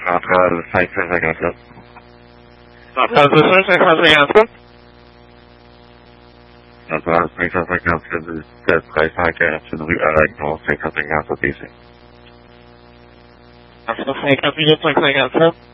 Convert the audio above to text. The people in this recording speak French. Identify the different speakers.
Speaker 1: Centrale 557.
Speaker 2: Centrale 557.
Speaker 1: Centrale 557 du 1348 rue Aragon, 557 ici.
Speaker 2: Centrale 58 557.